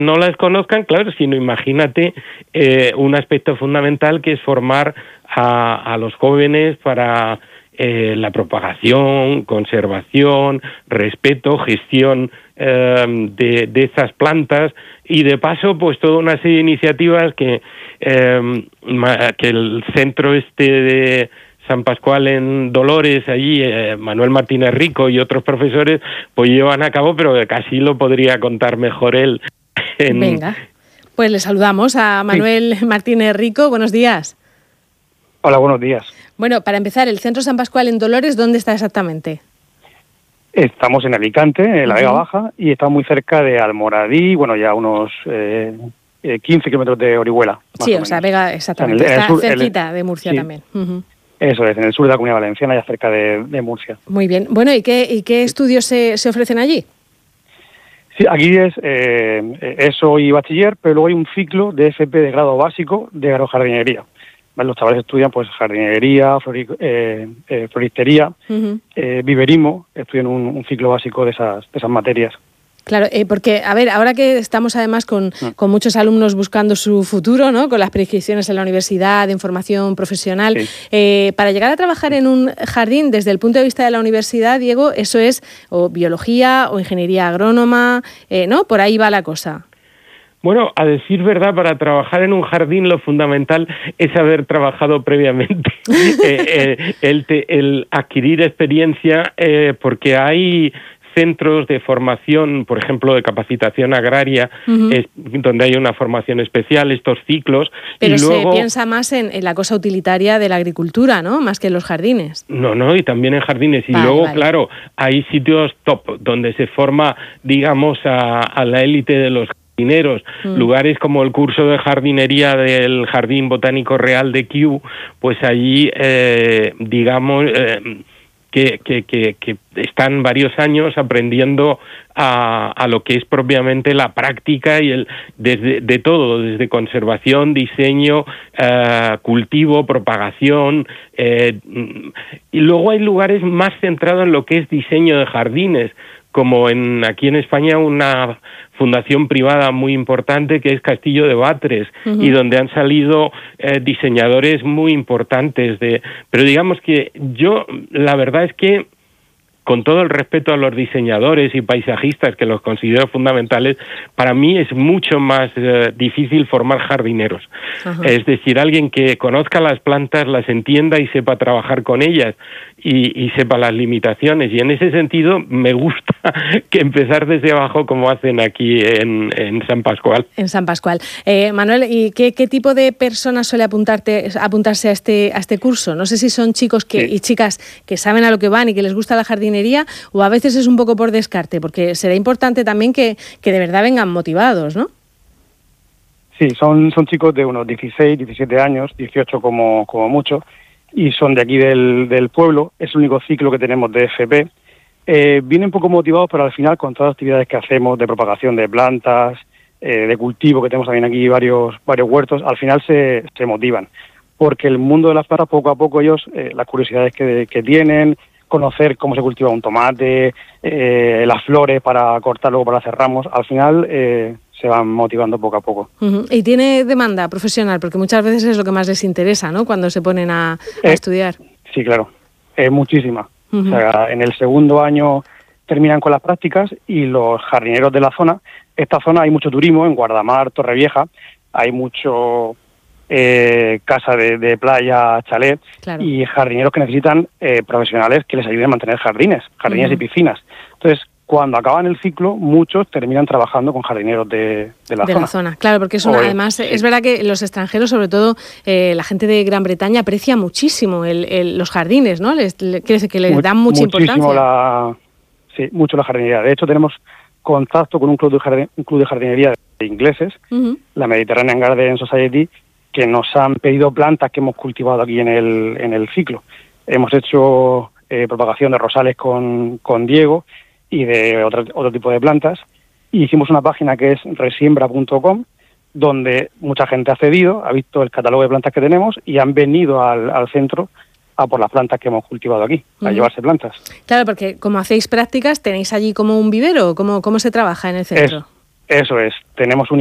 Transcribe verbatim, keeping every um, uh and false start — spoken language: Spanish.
no las conozcan, claro, sino imagínate eh, un aspecto fundamental que es formar a, a los jóvenes para eh, la propagación, conservación, respeto, gestión eh, de, de estas plantas y de paso pues toda una serie de iniciativas que, eh, que el centro este de San Pascual en Dolores, allí eh, Manuel Martínez Rico y otros profesores pues llevan a cabo, pero casi lo podría contar mejor él. En... Venga, pues le saludamos a Manuel sí. Martínez Rico. Buenos días. Hola, buenos días. Bueno, para empezar, el Centro San Pascual en Dolores, ¿dónde está exactamente? Estamos en Alicante, en la uh-huh. Vega Baja, y estamos muy cerca de Almoradí, bueno, ya unos eh, quince kilómetros de Orihuela. Sí, o, o sea, Vega, exactamente, o sea, el, está el sur, cerquita el, de Murcia sí. también. Uh-huh. Eso es, en el sur de la Comunidad Valenciana, ya cerca de, de Murcia. Muy bien. Bueno, ¿y qué, y qué estudios se, se ofrecen allí? Sí, aquí es eh, eso y bachiller, pero luego hay un ciclo de F P de grado básico de agrojardinería. ¿Vale? Los chavales estudian pues jardinería, flori, eh, eh, floristería, uh-huh. eh, viverismo, estudian un, un ciclo básico de esas, de esas materias. Claro, eh, porque, a ver, ahora que estamos además con, mm. con muchos alumnos buscando su futuro, ¿no? Con las prescripciones en la universidad, de formación profesional, sí. eh, para llegar a trabajar en un jardín desde el punto de vista de la universidad, Diego, eso es o biología o ingeniería agrónoma, eh, ¿no? Por ahí va la cosa. Bueno, a decir verdad, para trabajar en un jardín lo fundamental es haber trabajado previamente, eh, eh, el, te, el adquirir experiencia, eh, porque hay centros de formación, por ejemplo, de capacitación agraria, uh-huh. es, donde hay una formación especial, estos ciclos. Pero y luego, se piensa más en, en la cosa utilitaria de la agricultura, ¿no? Más que en los jardines. No, no, y también en jardines. Y vale, luego, vale. claro, hay sitios top donde se forma, digamos, a, a la élite de los jardineros, mm. lugares como el curso de jardinería del Jardín Botánico Real de Kew, pues allí, eh, digamos... Eh, Que, que, que, que están varios años aprendiendo a, a lo que es propiamente la práctica y el desde de todo, desde conservación, diseño, eh, cultivo, propagación, eh, y luego hay lugares más centrados en lo que es diseño de jardines, como en aquí en España una fundación privada muy importante que es Castillo de Batres, uh-huh. y donde han salido eh, diseñadores muy importantes. De, pero digamos que yo, la verdad es que, con todo el respeto a los diseñadores y paisajistas, que los considero fundamentales, para mí es mucho más eh, difícil formar jardineros. Uh-huh. Es decir, alguien que conozca las plantas, las entienda y sepa trabajar con ellas y, y sepa las limitaciones. Y en ese sentido me gusta que empezar desde abajo como hacen aquí en, en San Pascual. En San Pascual. Eh, Manuel, ¿y qué, qué tipo de personas suele apuntarte, apuntarse a este, a este curso? No sé si son chicos que, sí. y chicas que saben a lo que van y que les gusta la jardinería, o a veces es un poco por descarte, porque será importante también que, que de verdad vengan motivados, ¿no? Sí, son, son chicos de unos dieciséis, diecisiete años, dieciocho como, como mucho, y son de aquí del, del pueblo. Es el único ciclo que tenemos de F P. Eh, vienen un poco motivados, pero al final con todas las actividades que hacemos de propagación de plantas, eh, de cultivo, que tenemos también aquí varios, varios huertos, al final se, se motivan, porque el mundo de las plantas poco a poco ellos, eh, las curiosidades que, que tienen, conocer cómo se cultiva un tomate, eh, las flores para cortar, luego para hacer ramos, al final eh, se van motivando poco a poco. Uh-huh. ¿Y tiene demanda profesional? Porque muchas veces es lo que más les interesa, ¿no?, cuando se ponen a, a eh, estudiar. Sí, claro, es muchísima. Uh-huh. O sea, en el segundo año terminan con las prácticas y los jardineros de la zona, esta zona hay mucho turismo, en Guardamar, Torrevieja, hay mucho... Eh, casa de, de playa, chalet, claro. y jardineros que necesitan eh, profesionales que les ayuden a mantener jardines, jardines uh-huh. y piscinas. Entonces, cuando acaban el ciclo, muchos terminan trabajando con jardineros de, de la de zona. la zona, claro, porque es una, o, además sí. es verdad que los extranjeros, sobre todo eh, la gente de Gran Bretaña, aprecia muchísimo el, el, los jardines, ¿no? Les, le, que les Mu- dan mucha importancia. La, sí, mucho la jardinería. De hecho, tenemos contacto con un club de, jardin, un club de jardinería de ingleses, uh-huh. la Mediterranean Garden Society, que nos han pedido plantas que hemos cultivado aquí en el en el ciclo. Hemos hecho eh, propagación de rosales con, con Diego y de otro, otro tipo de plantas. Y hicimos una página que es resiembra punto com, donde mucha gente ha cedido, ha visto el catálogo de plantas que tenemos y han venido al, al centro a por las plantas que hemos cultivado aquí, a uh-huh. llevarse plantas. Claro, porque como hacéis prácticas, ¿tenéis allí como un vivero? ¿Cómo, cómo se trabaja en el centro? Es, Eso es, tenemos un